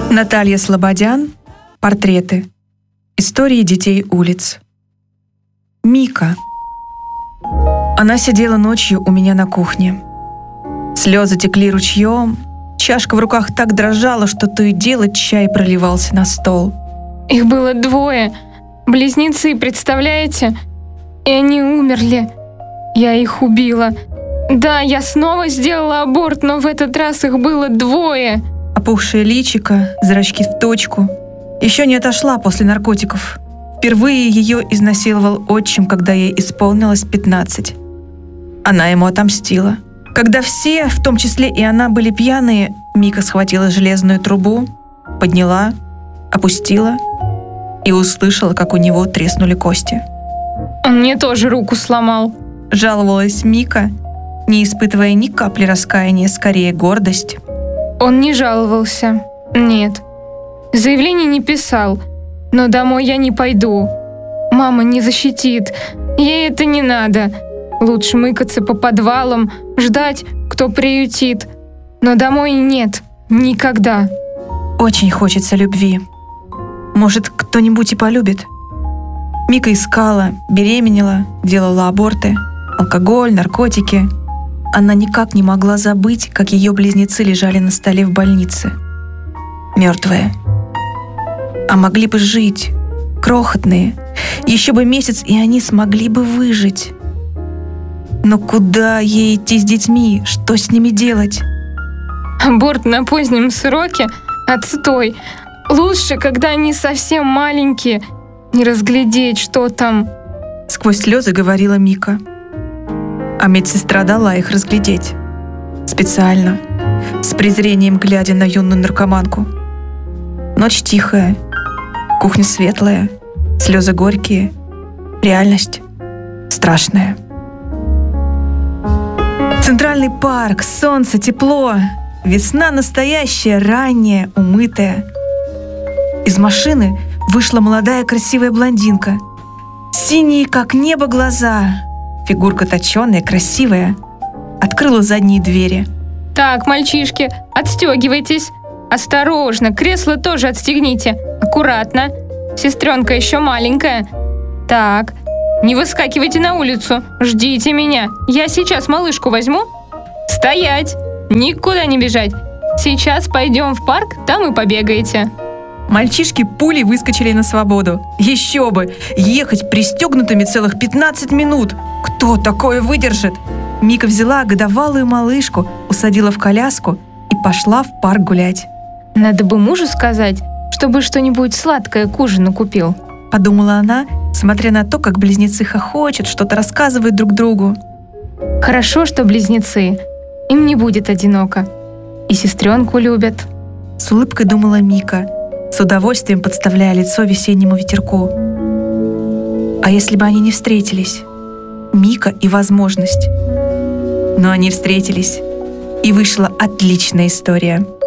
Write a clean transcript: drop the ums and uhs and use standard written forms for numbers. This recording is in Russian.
Наталья Слободян. Портреты. Истории детей улиц. Мика. Она сидела ночью у меня на кухне. Слезы текли ручьем, чашка в руках так дрожала, что то и дело чай проливался на стол. Их было 2, близнецы, представляете? И они умерли. Я их убила. Да, я снова сделала аборт, но в этот раз их было 2. Опухшее личико, зрачки в точку. Еще не отошла после наркотиков. Впервые ее изнасиловал отчим, когда ей исполнилось 15. Она ему отомстила. Когда все, в том числе и она, были пьяные, Мика схватила железную трубу, подняла, опустила и услышала, как у него треснули кости. Он мне тоже руку сломал. Жаловалась Мика, не испытывая ни капли раскаяния, скорее гордость. Он не жаловался. Нет. Заявление не писал. Но домой я не пойду. Мама не защитит. Ей это не надо. Лучше мыкаться по подвалам, ждать, кто приютит. Но домой нет. Никогда. Очень хочется любви. Может, кто-нибудь и полюбит. Мика искала, беременела, делала аборты, алкоголь, наркотики. Она никак не могла забыть, как ее близнецы лежали на столе в больнице. Мертвые. А могли бы жить. Крохотные. Еще бы месяц, и они смогли бы выжить. Но куда ей идти с детьми? Что с ними делать? Аборт на позднем сроке? Отстой. Лучше, когда они совсем маленькие. Не разглядеть, что там. Сквозь слезы говорила Мика. А медсестра дала их разглядеть. Специально. С презрением глядя на юную наркоманку. Ночь тихая. Кухня светлая. Слезы горькие. Реальность страшная. Центральный парк, солнце, тепло. Весна настоящая, ранняя, умытая. Из машины вышла молодая красивая блондинка. Синие, как небо, глаза. Фигурка точеная, красивая. Открыла задние двери. Так, мальчишки, отстегивайтесь. Осторожно, кресло тоже отстегните. Аккуратно. Сестренка еще маленькая. Так, не выскакивайте на улицу. Ждите меня. Я сейчас малышку возьму. Стоять. Никуда не бежать. Сейчас пойдем в парк, там и побегаете. Мальчишки пулей выскочили на свободу. Еще бы! Ехать пристегнутыми целых 15 минут. Кто такое выдержит? Мика взяла годовалую малышку, усадила в коляску и пошла в парк гулять. Надо бы мужу сказать, чтобы что-нибудь сладкое к ужину купил. Подумала она, смотря на то, как близнецы хохочут, что-то рассказывают друг другу. Хорошо, что близнецы. Им не будет одиноко. И сестренку любят. С улыбкой думала Мика, с удовольствием подставляя лицо весеннему ветерку. А если бы они не встретились? Мика и возможность. Но они встретились, и вышла отличная история.